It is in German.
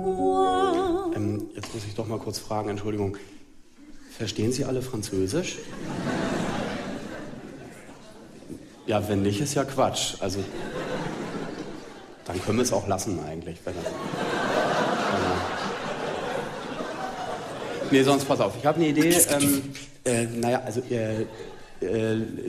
Jetzt muss ich doch mal kurz fragen, Entschuldigung. Verstehen Sie alle Französisch? Ja, wenn nicht, ist ja Quatsch. Also, dann können wir es auch lassen eigentlich. Wenn das, nee, sonst pass auf. Ich habe eine Idee.